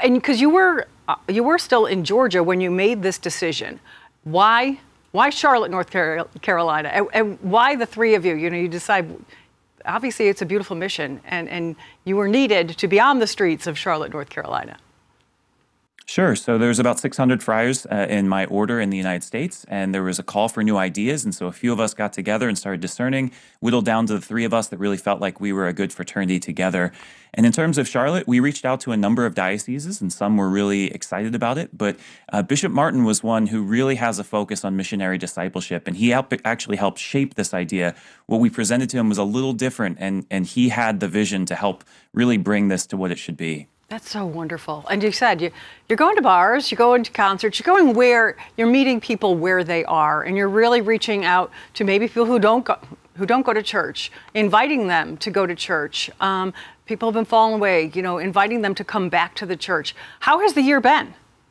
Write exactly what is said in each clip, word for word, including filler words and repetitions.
and because you were uh, you were still in Georgia when you made this decision. Why why Charlotte, North Carolina, and, and why the three of you? You know, you decide. Obviously, it's a beautiful mission, and and you were needed to be on the streets of Charlotte, North Carolina. Sure. So there's about six hundred friars uh, in my order in the United States, and there was a call for new ideas. And so a few of us got together and started discerning, whittled down to the three of us that really felt like we were a good fraternity together. And in terms of Charlotte, we reached out to a number of dioceses, and some were really excited about it. But uh, Bishop Martin was one who really has a focus on missionary discipleship, and he helped, actually helped shape this idea. What we presented to him was a little different, and, and he had the vision to help really bring this to what it should be. That's so wonderful. And you said you, you're going to bars, you're going to concerts, you're going where you're meeting people where they are, and you're really reaching out to maybe people who don't go, who don't go to church, inviting them to go to church. Um, people have been falling away, you know, inviting them to come back to the church. How has the year been?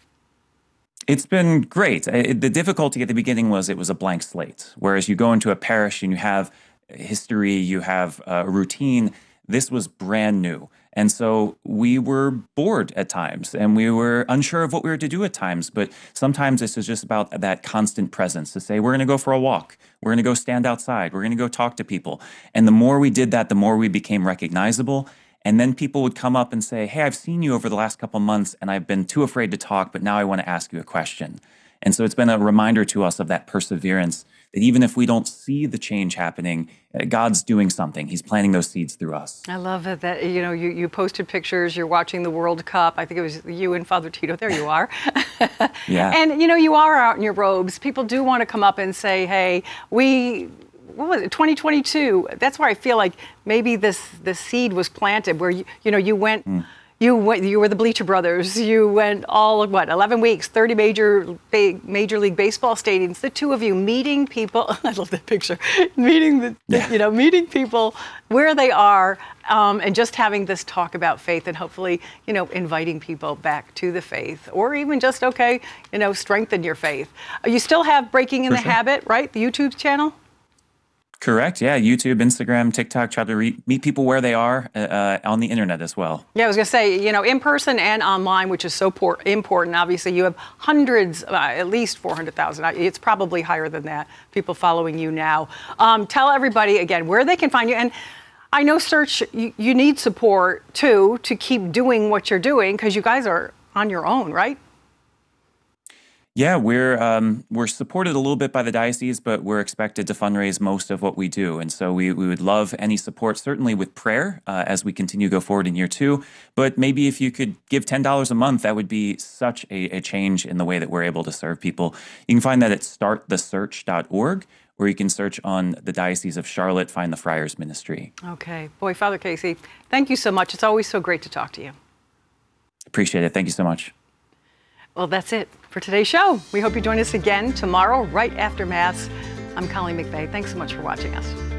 It's been great. It, the difficulty at the beginning was it was a blank slate, whereas you go into a parish and you have history, you have a routine. This was brand new. And so we were bored at times, and we were unsure of what we were to do at times. But sometimes this is just about that constant presence to say, we're going to go for a walk. We're going to go stand outside. We're going to go talk to people. And the more we did that, the more we became recognizable. And then people would come up and say, hey, I've seen you over the last couple months, and I've been too afraid to talk, but now I want to ask you a question. And so it's been a reminder to us of that perseverance, that even if we don't see the change happening, God's doing something. He's planting those seeds through us. I love it that, you know, you, you posted pictures, you're watching the World Cup. I think it was you and Father Tito. There you are. Yeah. And, you know, you are out in your robes. People do want to come up and say, hey, we, what was it, twenty twenty-two. That's where I feel like maybe this, this seed was planted where, you, you know, you went... Mm. You went, you were the Bleacher Brothers. You went all, what, eleven weeks, thirty major major league baseball stadiums. The two of you meeting people. I love that picture. Meeting the, yeah. you know, meeting people where they are, um, and just having this talk about faith, and hopefully, you know, inviting people back to the faith, or even just okay, you know, strengthen your faith. You still have Breaking in For the sure. Habit, right? The YouTube channel. Correct. Yeah. YouTube, Instagram, TikTok, try to re- meet people where they are uh, on the internet as well. Yeah, I was going to say, you know, in person and online, which is so por- important. Obviously, you have hundreds, uh, at least four hundred thousand. It's probably higher than that, people following you now. Um, tell everybody, again, where they can find you. And I know, Search, you, you need support, too, to keep doing what you're doing, because you guys are on your own, right? Yeah, we're um, we're supported a little bit by the diocese, but we're expected to fundraise most of what we do. And so we, we would love any support, certainly with prayer, uh, as we continue to go forward in year two. But maybe if you could give ten dollars a month, that would be such a, a change in the way that we're able to serve people. You can find that at start the search dot org, or you can search on the Diocese of Charlotte, find the Friars Ministry. Okay. Boy, Father Casey, thank you so much. It's always so great to talk to you. Appreciate it. Thank you so much. Well, that's it for today's show. We hope you join us again tomorrow, right after Mass. I'm Colleen McVeigh. Thanks so much for watching us.